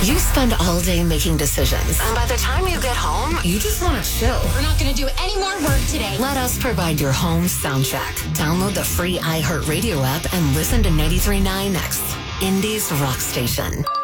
You spend all day making decisions, and by the time you get home, you just want to chill. We're not going to do any more work today. Let us provide your home soundtrack. Download the free iHeartRadio app and listen to 93.9 X, Indie's rock station.